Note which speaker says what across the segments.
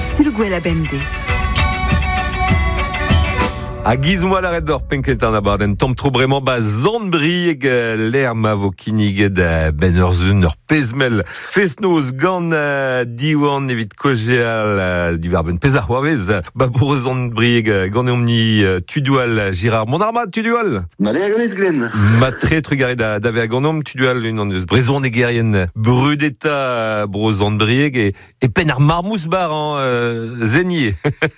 Speaker 1: Sulguel ABMD.
Speaker 2: A gizmoa la red d'or penketan a barden tom tro bremañ ba zandbrieg l'air ma vo kinig da ben ur zun ur pezmel fesnoz gant diwan evit kojeal divar ben pezar c'hoavez ba bour zandbrieg gant eomni tudual Girard mon armad tudual
Speaker 3: Male a ganet glen
Speaker 2: ma tre trugare da ve a ganom tudual un an eus brezon egerien brudeta bro zandbrieg e pen ar marmous bar zenier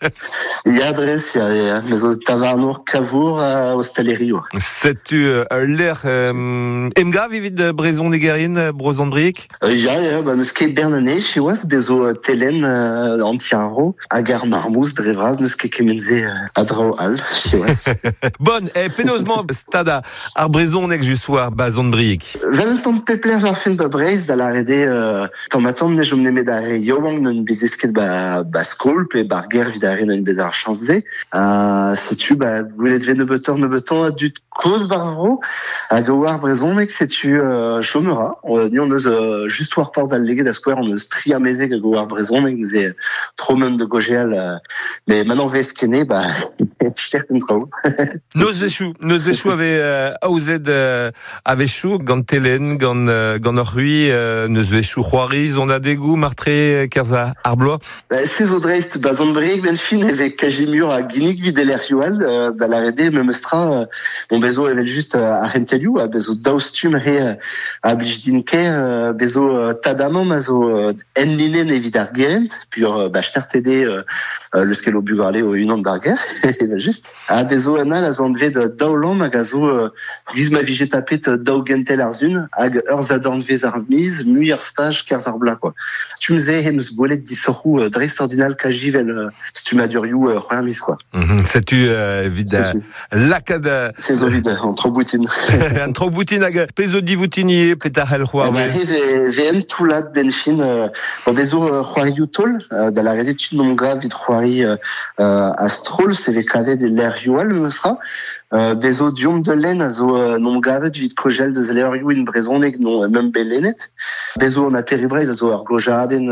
Speaker 3: ya adres ya mais tavarnour kavour au Stalerio.
Speaker 2: Setu l'air emgav evit brezon egerien bro zandbrieg
Speaker 3: Ja, neus ket bernanez, chiouaz, bezo telen antiaro, agar marmous drevraz, neus ket kemenze a drao al, chiouaz.
Speaker 2: Bon, penozman stad ar brezoneg jussoar ba zandbrieg.
Speaker 3: Vel tamm pepler jar fin ba breiz da la rede tamm ne jom nemet ar yowang n'un bedesket ba skol, pe bar ger vid ar n'un bet ar chanze. Setu, gwelet ve nebeton a dut koz barro, hag a war brezoneg, setu chomera. Ni on eus just war porz al leget a skouer, on eus tri amezeg hag a war brezoneg, neus e tromen de gojeal, mais manan vez kene, stert en trao.
Speaker 2: Neus vechou ave aouzet ave chou, gant telen, gant ur rui, neus vechou c'hoariz, on a degou, martre, kerza ar bloa.
Speaker 3: Se zo dreist, zandbrieg ben fin evek kajimur a ginig vid el erioal, da la rede, me meustra, bezo evel just a rentelioù, a bezo daoustum re a blij dinke, bezo tadamam a zo enlinen evit ar gerent, pur stert le skelo bugarle o unan barger, just. A bezo anal a zo anved daolam hag a zo viz ma vije tapet daou gentel ar zun, hag ur zadorn vez ar miz, mui ar staj kerz ar bla, quoi. Stumze neus gwelet disorc'hou dreist ordinal kajivel stumadurioù c'hoar miz, quoi.
Speaker 2: Setu vid lakad...
Speaker 3: Se zo vid, an troboutine.
Speaker 2: An troboutine hag pezo divoutinier petar hel c'hoarvez.
Speaker 3: Ve en toulat ben fin, bezo c'hoarioù tol, da la rede tud non gav vid c'hoari a strol, se ve kavet e l'air yoal meustra. Bezo diom de len a zo non gavet vid kojel deus leurioù in brezoneg non mem belenet. Bezo an aperibreiz a zo ar gojaden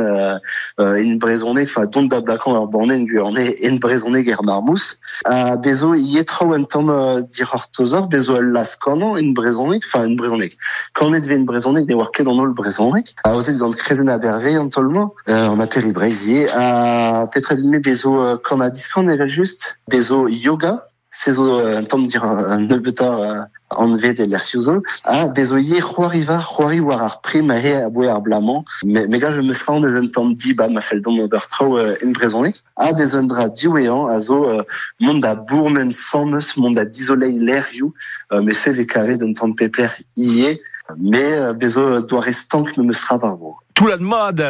Speaker 3: in brezoneg, dont da blakan ar banen guerne en brezoneg er marmous. Bezo ietrao en tamm dir ar tozor, bezo al las kanan en brezoneg, kanet ve en brezoneg ne war ket an ol brezoneg. A ozet gant krezen a berve an tolman, an aperibreiz ye. Petra din me bezo kan a diskan evel just, bezo yoga, se zo un tamm dir an nebetor anvet e l'erfiouzol. Bezo ye c'hoari war ar prim a he a boe ar blaman. Mega je meus ran eus un tamm di ma fel dom ober trao en brezoneg. Bezo un dra diouean a zo mont da bourmen sammeus, mont da dizolei l'erioù, me se ve kavet un tamm pepler ie, me bezo doa restank me meus tra war bo.
Speaker 2: Toulad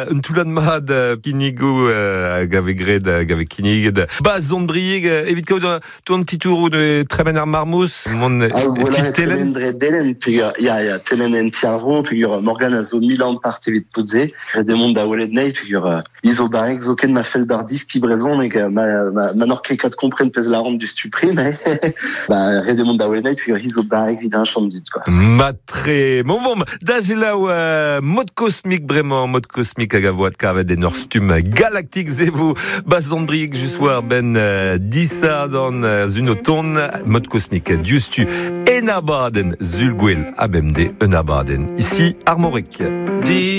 Speaker 2: mad kinigou gave gred gave kiniged ba zandbrieg evit kaout tourne titourou de tremen ar marmous mon
Speaker 3: telen dre delen pigur ya telen en tiarvo pigur Morgan a zo 1000 ans part evit poudze de mont da welet nei pigur iso barek zo ken ma fel d'ar diski brezoneg ma norke kat kompren pez la ronde du stupri mais re de mont da welet nei pigur iso barek vid un champ dit quoi
Speaker 2: matre mon vom da zelaou mode cosmique vraiment mode cosmique hag a voad kavet en ur stum galaktik zevo ba zandbrieg jussoar ben disad an zun o ton mode cosmique diustu en abaden Sulguel ABMD en abaden ici Armoric.